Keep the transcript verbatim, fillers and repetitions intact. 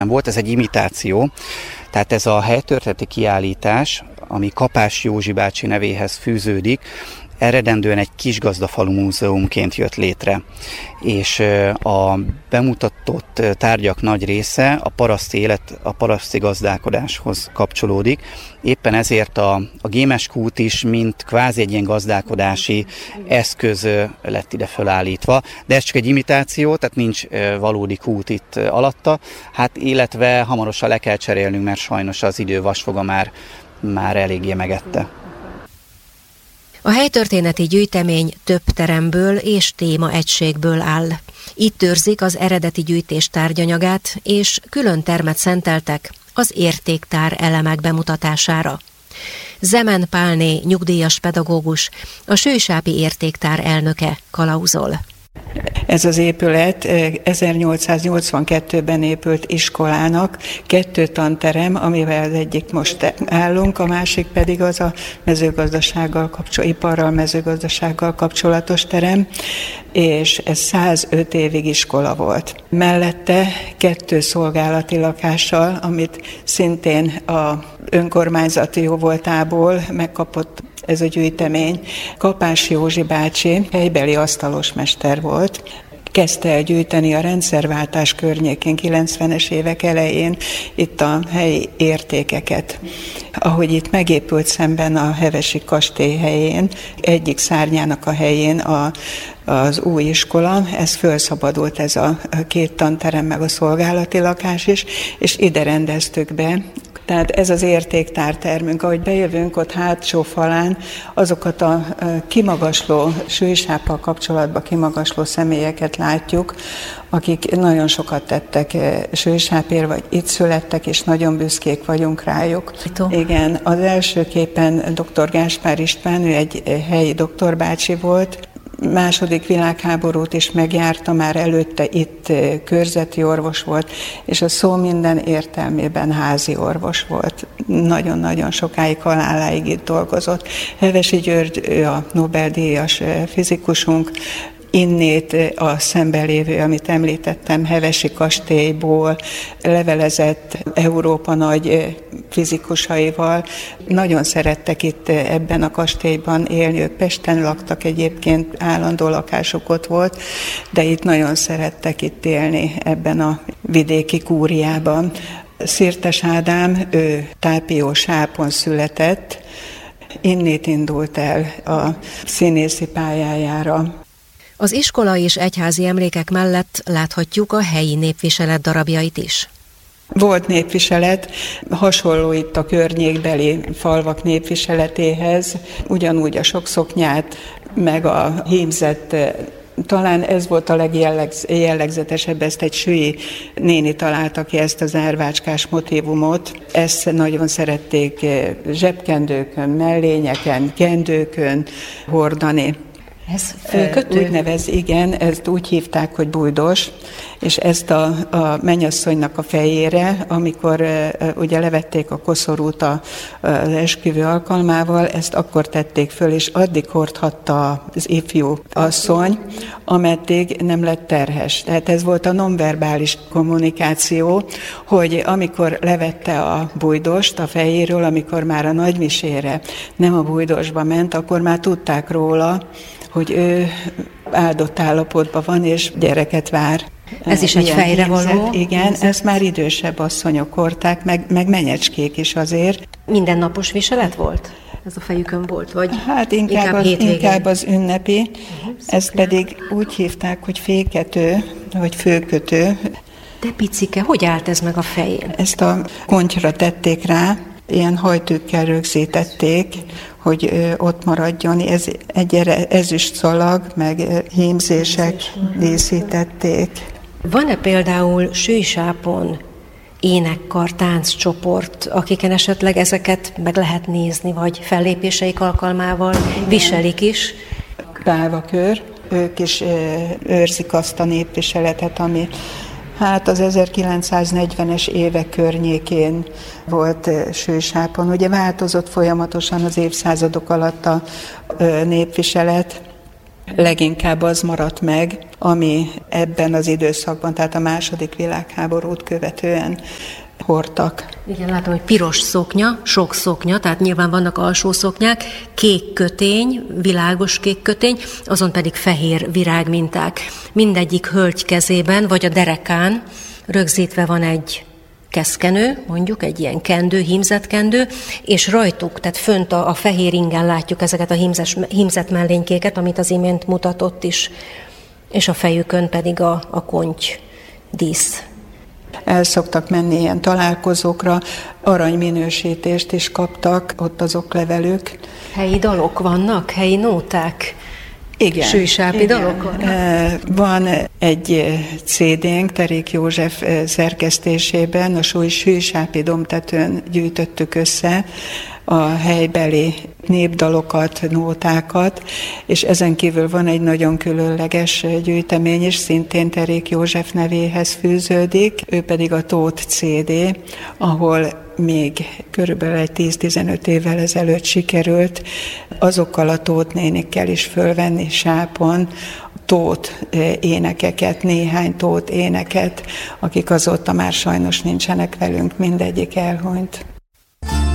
Volt ez egy imitáció, tehát ez a helytörténeti kiállítás, ami Kapás Józsi bácsi nevéhez fűződik, eredendően egy kisgazdafalu múzeumként jött létre, és a bemutatott tárgyak nagy része a paraszti élet, a paraszti gazdálkodáshoz kapcsolódik. Éppen ezért a, a Gémes kút is, mint kvázi egy ilyen gazdálkodási eszköz lett ide felállítva, de ez csak egy imitáció, tehát nincs valódi kút itt alatta, hát illetve hamarosan le kell cserélnünk, mert sajnos az idő vasfoga már, már eléggé megette. A helytörténeti gyűjtemény több teremből és témaegységből áll. Itt őrzik az eredeti gyűjtés tárgyanyagát, és külön termet szenteltek az értéktár elemek bemutatására. Zemen Pálné, nyugdíjas pedagógus, a Sősápi Értéktár elnöke kalauzol. Ez az épület ezernyolcszáznyolcvankettőben épült iskolának kettő tanterem, amivel az egyik most állunk, a másik pedig az a mezőgazdasággal kapcsolatos, iparral, mezőgazdasággal kapcsolatos terem, és ez százöt évig iskola volt. Mellette kettő szolgálati lakással, amit szintén a önkormányzati jóvoltából megkapott ez a gyűjtemény. Kapás Józsi bácsi helybeli asztalosmester volt, kezdte el gyűjteni a rendszerváltás környékén, kilencvenes évek elején itt a helyi értékeket. Ahogy itt megépült szemben a Hevesi kastély helyén, egyik szárnyának a helyén a az új iskola, ez felszabadult, ez a két tanterem, meg a szolgálati lakás is, és ide rendeztük be. Tehát ez az értéktártermünk, ahogy bejövünk, ott hátsó falán azokat a kimagasló, Sősáppal kapcsolatban kimagasló személyeket látjuk, akik nagyon sokat tettek Sősápért, vagy itt születtek, és nagyon büszkék vagyunk rájuk. Igen, az első képen dr. Gáspár István, ő egy helyi doktorbácsi volt, második világháborút is megjárta, már előtte itt körzeti orvos volt, és a szó minden értelmében házi orvos volt. Nagyon-nagyon sokáig, haláláig itt dolgozott. Hevesi György, ő a Nobel-díjas fizikusunk, innét a szemben lévő, amit említettem, Hevesi kastélyból levelezett Európa nagy fizikusaival. Nagyon szerettek itt ebben a kastélyban élni, ők Pesten laktak egyébként, állandó lakásuk ott volt, de itt nagyon szerettek itt élni ebben a vidéki kúriában. Szirtes Ádám, ő Tápió-Sápon született, innét indult el a színészi pályájára. Az iskola és egyházi emlékek mellett láthatjuk a helyi népviselet darabjait is. Volt népviselet, hasonló itt a környékbeli falvak népviseletéhez, ugyanúgy a sokszoknyát, meg a hímzett, talán ez volt a legjellegzetesebb, ezt egy sülyi néni találta ki, ezt az árvácskás motívumot. Ezt nagyon szerették zsebkendőkön, mellényeken, kendőkön hordani. Ez főkötő? Úgy nevez, igen, ezt úgy hívták, hogy bújdos, és ezt a, a mennyasszonynak a fejére, amikor uh, ugye levették a koszorút a, az esküvő alkalmával, ezt akkor tették föl, és addig hordhatta az ifjú asszony, ameddig nem lett terhes. Tehát ez volt a nonverbális kommunikáció, hogy amikor levette a bújdost a fejéről, amikor már a nagymisére nem a bújdosba ment, akkor már tudták róla, hogy ő áldott állapotban van, és gyereket vár. Ez is egy fejrevaló. Igen, ezt már idősebb asszonyok hordták, meg, meg menyecskék is azért. Mindennapos viselet volt? Ez a fejükön volt? Vagy hát inkább, inkább, az, inkább az ünnepi, uh-huh, ezt pedig úgy hívták, hogy fékető, vagy főkötő. De picike, hogy állt ez meg a fején? Ezt a kontyra tették rá, ilyen hajtűkkel rögzítették, hogy ott maradjon. Ez egy ezüst szalag, meg hímzések díszítették. Van-e például Sősápon énekkar, tánccsoport, akiken esetleg ezeket meg lehet nézni, vagy fellépéseik alkalmával viselik is? Bálvakör, ők is őrzik azt a népviseletet, ami hát az ezerkilencszáznegyvenes évek környékén volt Sősápon. Ugye változott folyamatosan az évszázadok alatt a népviselet, Leginkább az maradt meg, ami ebben az időszakban, tehát a második világháborút követően hordtak. Igen, látom, hogy piros szoknya, sok szoknya, tehát nyilván vannak alsó szoknyák, kék kötény, világos kék kötény, azon pedig fehér virágminták. Mindegyik hölgy kezében, vagy a derekán rögzítve van egy keszkenő, mondjuk egy ilyen kendő, hímzettkendő, és rajtuk, tehát fönt a, a fehér ingen látjuk ezeket a hímzes, hímzett mellénykéket, amit az imént mutatott is, és a fejükön pedig a, a konty dísz. El szoktak menni ilyen találkozókra, aranyminősítést is kaptak, ott az oklevelük. Helyi dalok vannak, helyi nóták? Igen. Sűsápi dalok vannak? Van egy cé dé-nk Terék József szerkesztésében, a Sűsápi domtetőn gyűjtöttük össze a helybeli népdalokat, nótákat, és ezen kívül van egy nagyon különleges gyűjtemény is, szintén Terék József nevéhez fűződik, ő pedig a Tóth cé dé, ahol még körülbelül egy tíz-tizenöt évvel ezelőtt sikerült azokkal a Tóth nénikkel is fölvenni sápon Tóth énekeket, néhány Tóth éneket, akik azóta már sajnos nincsenek velünk, mindegyik elhunyt.